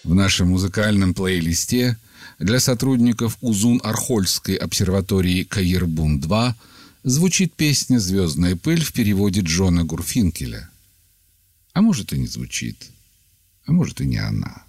В нашем музыкальном плейлисте для сотрудников Узун-Архольской обсерватории Каирбун-2 звучит песня «Звездная пыль» в переводе Джона Гурфинкеля. А может и не звучит, а может и не она.